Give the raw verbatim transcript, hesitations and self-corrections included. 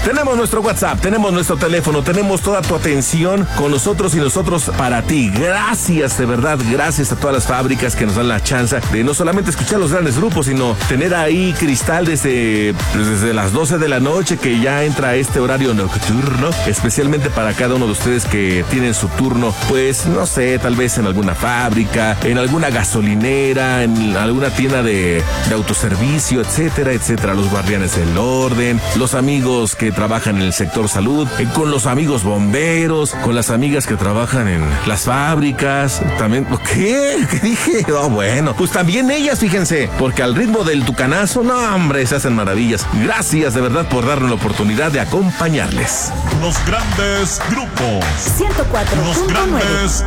Tenemos nuestro WhatsApp, tenemos nuestro teléfono, tenemos toda tu atención con nosotros y nosotros para ti. Gracias, de verdad, gracias a todas las fábricas que nos dan la chance de no solamente escuchar los grandes grupos, sino tener ahí Cristal desde, pues desde las doce de la noche, que ya entra este horario nocturno, especialmente para cada uno de ustedes que tienen su turno, pues no sé, tal vez en alguna fábrica, en alguna gasolinera, en alguna tienda de, de autoservicio, etcétera, etcétera. Los guardianes del orden, los amigos que trabajan en el sector salud, eh, con los amigos bomberos, con las amigas que trabajan en las fábricas, también, ¿qué? ¿Qué dije? Oh, bueno, pues también ellas, fíjense, porque al ritmo del tucanazo, no, hombre, se hacen maravillas. Gracias de verdad por darnos la oportunidad de acompañarles. Los grandes grupos. ciento cuatro punto nueve. Los grandes